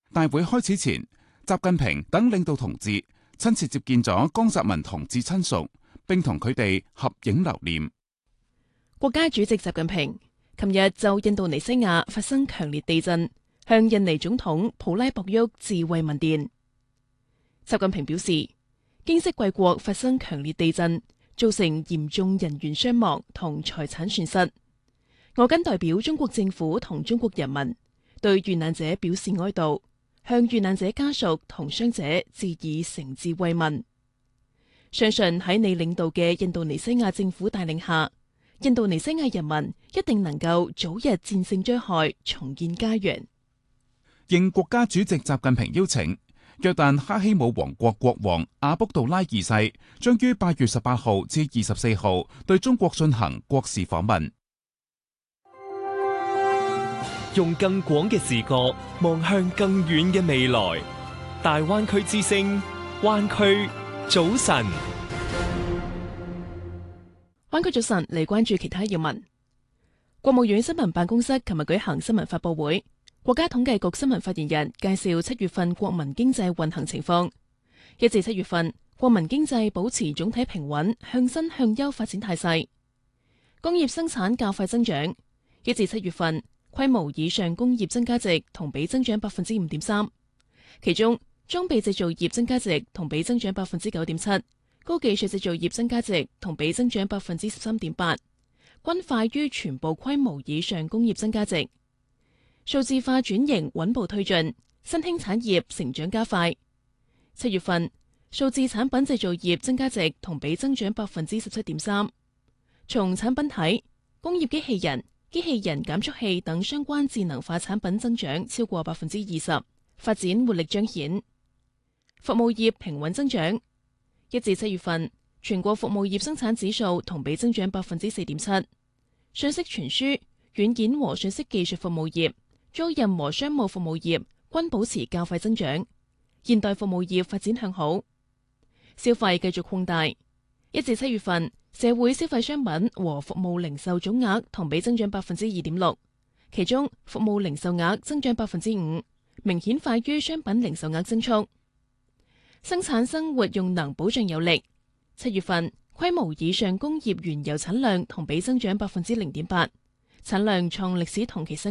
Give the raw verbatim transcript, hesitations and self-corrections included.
大會開始前，習近平等領導同志親切接見咗江澤民同志親屬，並同佢哋合影留念。 國家主席習近平琴日就印度尼西亞發生強烈地震，向印尼總統普拉博沃致慰問電。習近平表示，經悉貴國發生強烈地震，造成嚴重人員傷亡同財產損失。我謹代表中國政府同中國人民對遇難者表示哀悼，向遇難者家屬同傷者致以誠摯慰問。相信喺你領導嘅印度尼西亞政府帶領下，印度尼西亞人民一定能夠早日戰勝災害，重建家園。 應國家主席習近平邀請，約旦哈希姆王國國王阿卜杜拉二世將於八月十八號至二十四號對中國進行國事訪問。 用更廣嘅視角望向更遠嘅未來，大灣區之聲，灣區早晨。 灣區早晨嚟關注其他要聞。國務院新聞辦公室琴日舉行新聞發佈會，國家統計局新聞發言人介紹七月份國民經濟運行情況。一至七月份，國民經濟保持總體平穩向新向優發展態勢，工業生產較快增長。一至七月份，規模以上工業增加值同比增長百分之五點三，其中裝備製造業增加值同比增長百分之九點七，高技術製造業增加值同比增長百分之十三點八，均快於全部規模以上工業增加值。數字化轉型穩步推進，新興產業成長加快。七月份，數字產品製造業增加值同比增長百分之十七點三。從產品睇，工業機器人、機器人減速器等相關智能化產品增長超過百分之二十，發展活力彰顯。服務業平穩增長，一至七月份，全國服務業生產指數同比增長百分之四點七。信息傳輸、軟件和信息技術服務業、租賃和商務服務業均保持較快增長，現代服務業發展向好。消費繼續擴大，一至七月份，社會消費商品和服務零售總額同比增長百分之二點六，其中服務零售額增長百分之五，明顯快於商品零售額增速。生產生活用能保障有力，七月份規模以上工業原油產量同比增長百分之零點八，產量創歷史同期新